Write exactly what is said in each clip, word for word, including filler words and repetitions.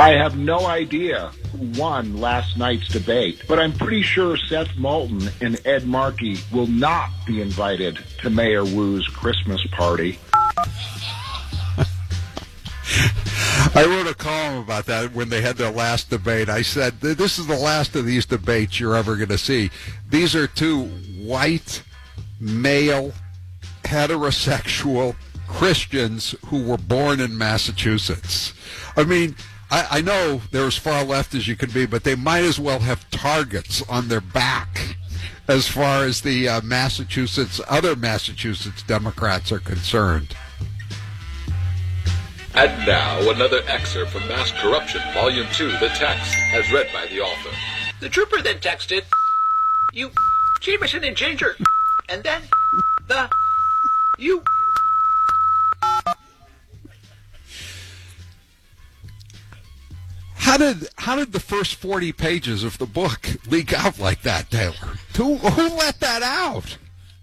I have no idea who won last night's debate, but I'm pretty sure Seth Moulton and Ed Markey will not be invited to Mayor Wu's Christmas party. I wrote a column about that when they had their last debate. I said, this is the last of these debates you're ever going to see. These are two white, male, heterosexual Christians who were born in Massachusetts. I mean, I, I know they're as far left as you can be, but they might as well have targets on their back as far as the uh, Massachusetts, other Massachusetts Democrats are concerned. And now, another excerpt from Mass Corruption, Volume two, the text, as read by the author. The trooper then texted, "You, Jameson and Ginger," and then the, "You." How did how did the first forty pages of the book leak out like that, Taylor? Who who let that out?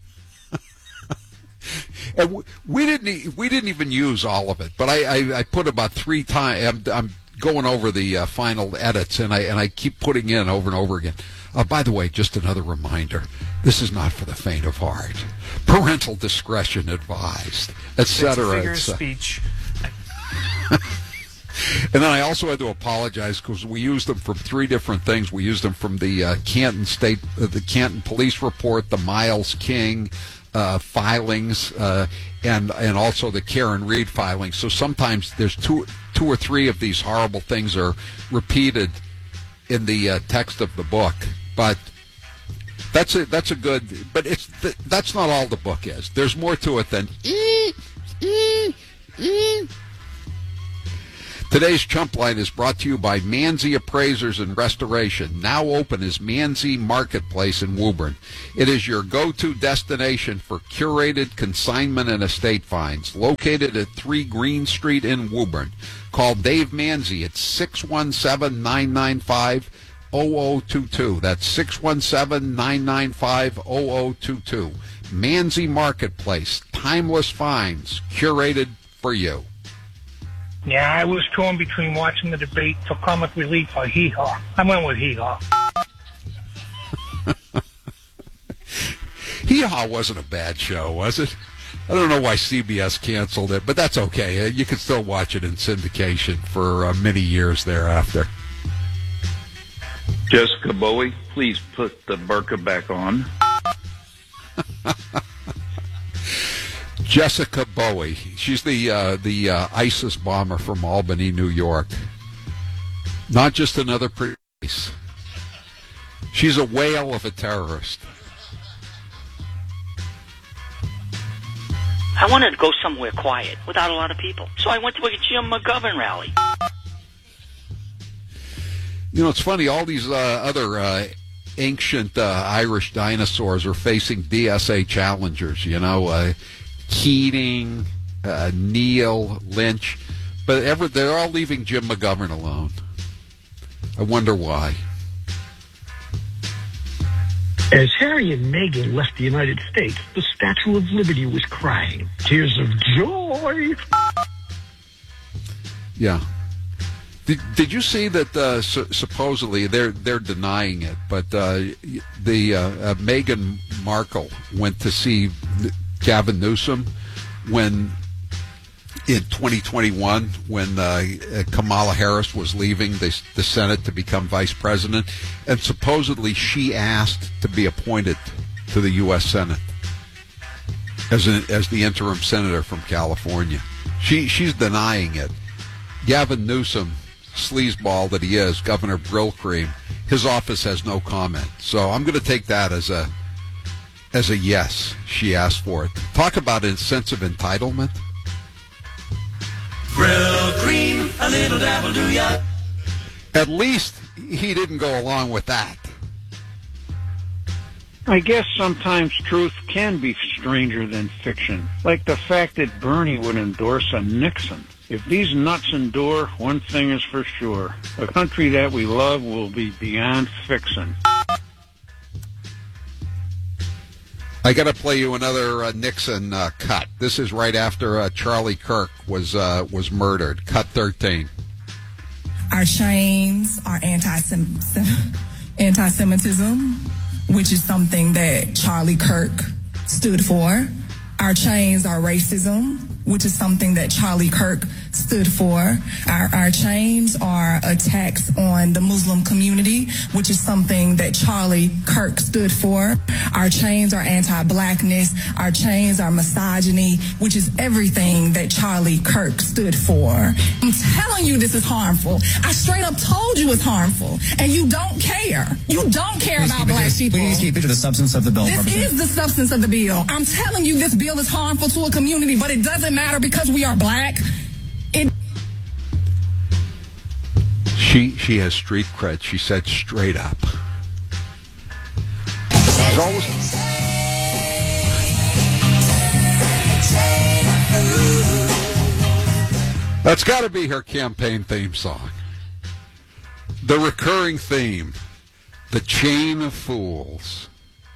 And we, we didn't we didn't even use all of it, but I, I, I put about three times. I'm, I'm going over the uh, final edits, and I and I keep putting in over and over again. Uh, by the way, just another reminder: this is not for the faint of heart. Parental discretion advised, et cetera. Figure of speech. And then I also had to apologize because we used them from three different things. We used them from the uh, Canton State, uh, the Canton Police Report, the Miles King uh, filings, uh, and and also the Karen Reed filings. So sometimes there's two two or three of these horrible things are repeated in the uh, text of the book. But that's a that's a good. But it's that's not all the book is. There's more to it than. Ee, ee, ee. Today's Chump Line is brought to you by Manzi Appraisers and Restoration, now open as Manzi Marketplace in Woburn. It is your go-to destination for curated consignment and estate finds, located at three Green Street in Woburn. Call Dave Manzi at six one seven, nine nine five, zero zero two two. That's six one seven, nine nine five, zero zero two two. Manzi Marketplace, timeless finds, curated for you. Yeah, I was torn between watching the debate for comic relief or hee-haw. I went with hee-haw. Hee-haw wasn't a bad show, was it? I don't know why C B S canceled it, but that's okay. You can still watch it in syndication for uh, many years thereafter. Jessica Bowie, please put the burqa back on. Jessica Bowie. She's the uh, the uh, ISIS bomber from Albany, New York. Not just another pretty face. She's a whale of a terrorist. I wanted to go somewhere quiet without a lot of people. So I went to a Jim McGovern rally. You know, it's funny. All these uh, other uh, ancient uh, Irish dinosaurs are facing D S A challengers, you know. Uh, Keating, uh, Neil, Lynch, but ever they're all leaving Jim McGovern alone. I wonder why. As Harry and Meghan left the United States, the Statue of Liberty was crying tears of joy. Yeah. Did, did you see that uh, su- supposedly they're they're denying it, but uh, the uh, uh, Meghan Markle went to see Gavin Newsom when in twenty twenty-one when uh, Kamala Harris was leaving the, the Senate to become vice president, and supposedly she asked to be appointed to the U S Senate as an, as the interim senator from California. She she's denying it. Gavin Newsom, sleazeball that he is, Governor Brillcream, his office has no comment. So I'm going to take that as a As a yes, she asked for it. Talk about a sense of entitlement. Brill cream, a little dabble do ya. At least he didn't go along with that. I guess sometimes truth can be stranger than fiction. Like the fact that Bernie would endorse a Nixon. If these nuts endure, one thing is for sure. The country that we love will be beyond fixin'. I got to play you another uh, Nixon uh, cut. This is right after uh, Charlie Kirk was uh, was murdered. Cut thirteen. Our chains are anti-Sem- anti-Semitism, which is something that Charlie Kirk stood for. Our chains are racism, which is something that Charlie Kirk stood for. Our, our chains are attacks on the Muslim community, which is something that Charlie Kirk stood for. Our chains are anti-blackness. Our chains are misogyny, which is everything that Charlie Kirk stood for. I'm telling you this is harmful. I straight up told you it's harmful, and you don't care. You don't care please about black to, people. Please keep it to the substance of the bill. This is the substance of the bill. I'm telling you this bill is harmful to a community, but it doesn't matter because we are black. It She she has street cred. She said straight up. She's always... That's got to be her campaign theme song. The recurring theme, the chain of fools.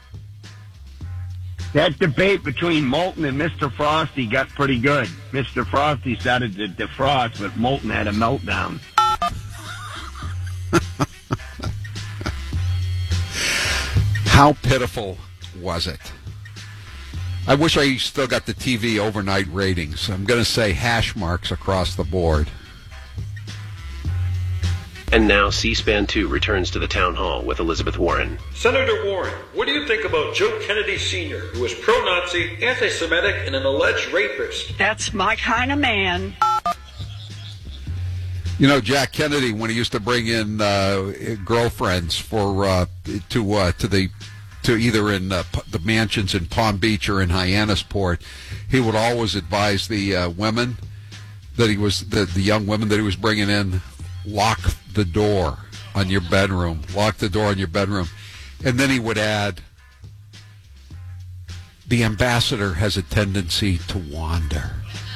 That debate between Moulton and Mister Frosty got pretty good. Mister Frosty started to defrost, but Moulton had a meltdown. How pitiful was it? I wish I still got the T V overnight ratings. I'm going to say hash marks across the board. And now C-SPAN two returns to the town hall with Elizabeth Warren. Senator Warren, what do you think about Joe Kennedy Senior, who was pro-Nazi, anti-Semitic, and an alleged rapist? That's my kind of man. You know, Jack Kennedy, when he used to bring in uh, girlfriends for uh, to uh, to the to either in uh, the mansions in Palm Beach or in Hyannisport, he would always advise the uh, women that he was the, the young women that he was bringing in, lock the door on your bedroom, lock the door on your bedroom, and then he would add, the ambassador has a tendency to wander.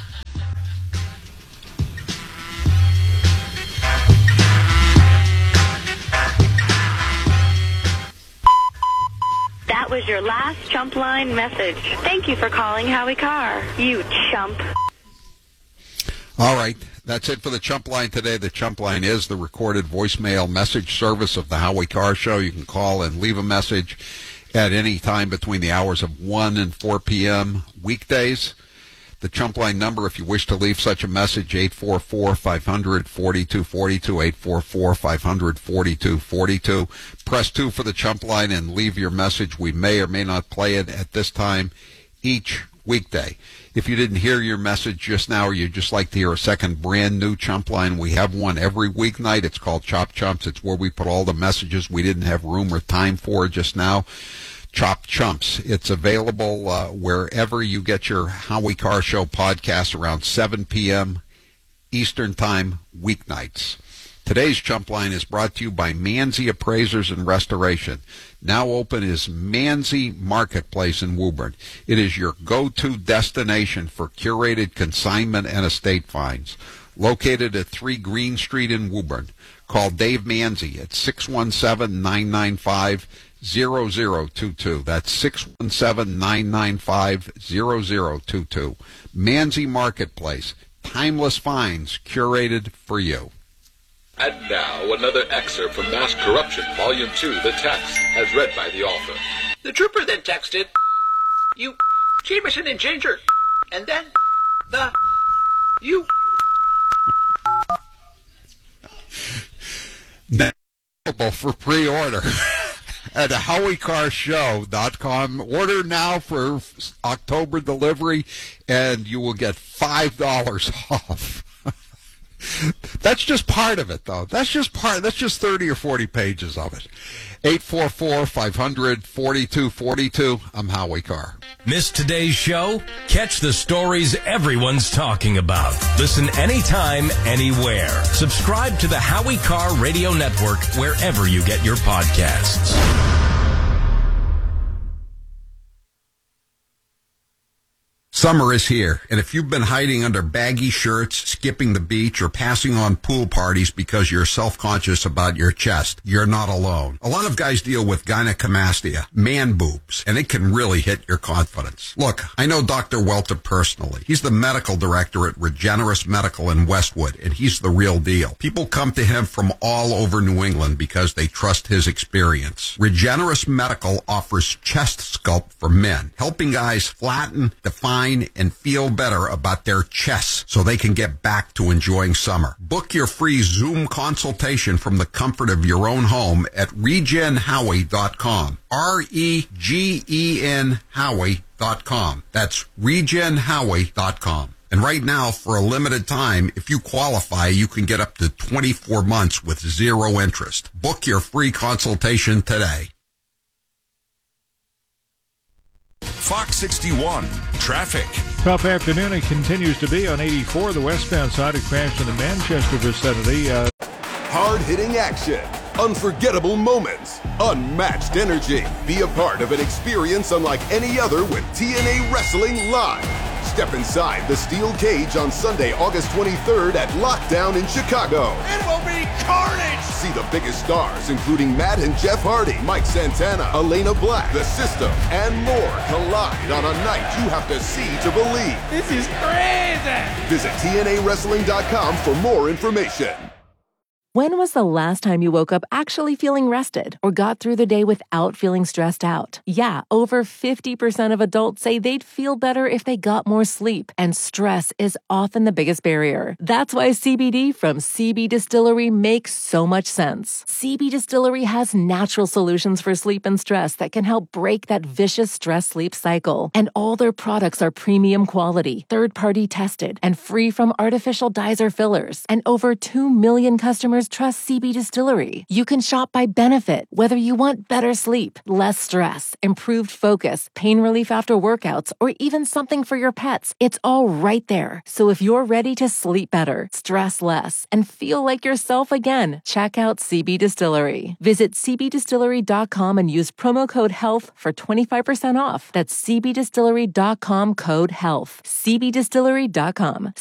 That was your last chump line message. Thank you for calling Howie Carr, you chump. All right, that's it for the Chump Line today. The Chump Line is the recorded voicemail message service of the Howie Carr Show. You can call and leave a message at any time between the hours of one and four p.m. weekdays. The Chump Line number, if you wish to leave such a message, eight four four, five hundred, forty-two forty-two, eight four four, five hundred, forty-two forty-two. Press two for the Chump Line and leave your message. We may or may not play it at this time each weekday. If you didn't hear your message just now, or you'd just like to hear a second brand new Chump Line, we have one every weeknight. It's called Chop Chumps. It's where we put all the messages we didn't have room or time for just now. Chop Chumps. It's available uh, wherever you get your Howie Carr Show podcast around seven p.m. Eastern Time weeknights. Today's Chump Line is brought to you by Manzi Appraisers and Restoration. Now open is Manzi Marketplace in Woburn. It is your go-to destination for curated consignment and estate finds. Located at three Green Street in Woburn. Call Dave Manzi at six one seven, nine nine five, zero zero two two. That's six one seven, nine nine five, zero zero two two. Manzi Marketplace. Timeless finds curated for you. And now, another excerpt from Mass Corruption, Volume two, the text, as read by the author. The trooper then texted, you, Jameson and Ginger, and then the, you. Available for pre-order at howie carr show dot com. Order now for October delivery, and you will get five dollars off. That's just part of it, though. That's just part. That's just thirty or forty pages of it. eight four four, five hundred, forty-two forty-two. I'm Howie Carr. Miss today's show? Catch the stories everyone's talking about. Listen anytime, anywhere. Subscribe to the Howie Carr Radio Network wherever you get your podcasts. Summer is here, and if you've been hiding under baggy shirts, skipping the beach, or passing on pool parties because you're self-conscious about your chest, you're not alone. A lot of guys deal with gynecomastia, man boobs, and it can really hit your confidence. Look, I know Doctor Welter personally. He's the medical director at Regenerus Medical in Westwood, and he's the real deal. People come to him from all over New England because they trust his experience. Regenerus Medical offers chest sculpt for men, helping guys flatten, define, and feel better about their chests so they can get back to enjoying summer. Book your free Zoom consultation from the comfort of your own home at regen howie dot com. R E G E N Howie dot com. That's regen howie dot com. And right now, for a limited time, if you qualify, you can get up to twenty-four months with zero interest. Book your free consultation today. Fox sixty-one, traffic. Tough afternoon. It continues to be on eighty-four, the westbound side. It crashed in the Manchester vicinity. Uh... Hard-hitting action, unforgettable moments, unmatched energy. Be a part of an experience unlike any other with T N A Wrestling Live. Step inside the steel cage on Sunday, August twenty-third at Lockdown in Chicago. It will be carnage! See the biggest stars, including Matt and Jeff Hardy, Mike Santana, Elena Black, The System, and more collide on a night you have to see to believe. This is crazy! Visit T N A wrestling dot com for more information. When was the last time you woke up actually feeling rested or got through the day without feeling stressed out? Yeah, over fifty percent of adults say they'd feel better if they got more sleep, and stress is often the biggest barrier. That's why C B D from C B Distillery makes so much sense. C B Distillery has natural solutions for sleep and stress that can help break that vicious stress-sleep cycle. And all their products are premium quality, third-party tested, and free from artificial dyes or fillers. And over two million customers trust C B Distillery. You can shop by benefit, whether you want better sleep, less stress, improved focus, pain relief after workouts, or even something for your pets. It's all right there. So if you're ready to sleep better, stress less, and feel like yourself again, check out C B Distillery. Visit C B distillery dot com and use promo code HEALTH for twenty-five percent off. That's C B distillery dot com code HEALTH. C B distillery dot com.